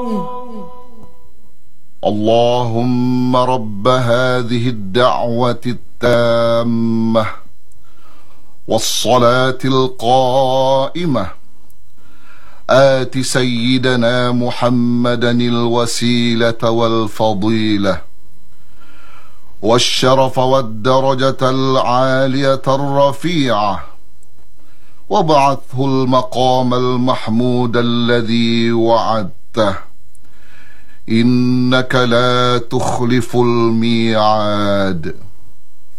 اللهم رب هذه الدعوة التامة والصلاة القائمة آت سيدنا محمدا الوسيلة والفضيلة والشرف والدرجة العالية الرفيعة وابعثه المقام المحمود الذي وعدته إنك لا تخلف الميعاد.